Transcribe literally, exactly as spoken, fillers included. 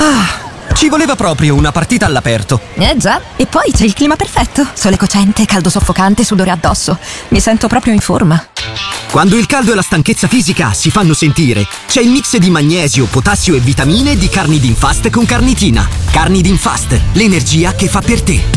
Ci voleva proprio una partita all'aperto. Eh già, e poi c'è il clima perfetto. Sole cocente, caldo soffocante, sudore addosso. Mi sento proprio in forma. Quando il caldo e la stanchezza fisica si fanno sentire, c'è il mix di magnesio, potassio e vitamine di Carnidin Fast con Carnitina. Carnidin Fast, l'energia che fa per te.